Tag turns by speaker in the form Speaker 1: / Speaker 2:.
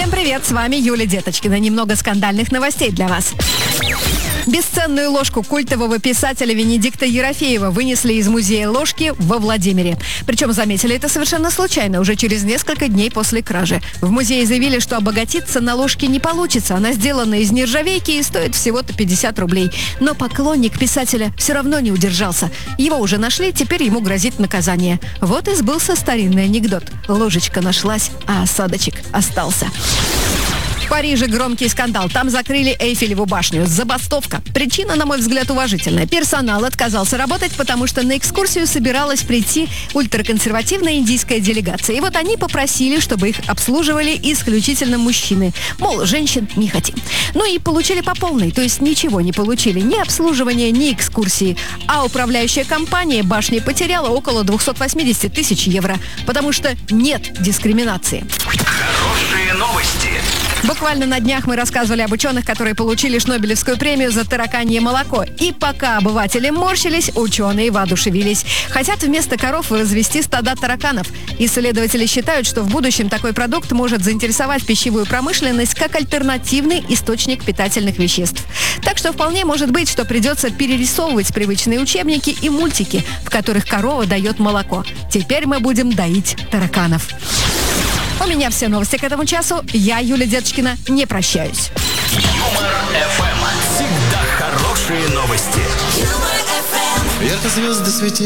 Speaker 1: Всем привет, с вами Юлия Деточкина. Немного скандальных новостей для вас. Бесценную ложку культового писателя Венедикта Ерофеева вынесли из музея ложки во Владимире. Причем заметили это совершенно случайно, уже через несколько дней после кражи. В музее заявили, что обогатиться на ложке не получится. Она сделана из нержавейки и стоит всего-то 50 рублей. Но поклонник писателя все равно не удержался. Его уже нашли, теперь ему грозит наказание. Вот и сбылся старинный анекдот. Ложечка нашлась, а осадочек остался. В Париже громкий скандал. Там закрыли Эйфелеву башню. Забастовка. Причина, на мой взгляд, уважительная. Персонал отказался работать, потому что на экскурсию собиралась прийти ультраконсервативная индийская делегация. И вот они попросили, чтобы их обслуживали исключительно мужчины. Мол, женщин не хотим. Ну и получили по полной. То есть ничего не получили. Ни обслуживания, ни экскурсии. А управляющая компания башни потеряла около 280 тысяч евро. Потому что нет дискриминации.
Speaker 2: Хорошие новости.
Speaker 1: Буквально на днях мы рассказывали об ученых, которые получили Шнобелевскую премию за тараканье молоко. И пока обыватели морщились, ученые воодушевились. Хотят вместо коров развести стада тараканов. Исследователи считают, что в будущем такой продукт может заинтересовать пищевую промышленность как альтернативный источник питательных веществ. Так что вполне может быть, что придется перерисовывать привычные учебники и мультики, в которых корова дает молоко. Теперь мы будем доить тараканов. У меня все новости к этому часу. Я, Юлия Деточкина, не прощаюсь.
Speaker 2: Юмор ФМ. Всегда хорошие новости.
Speaker 3: Ярко звезды свети.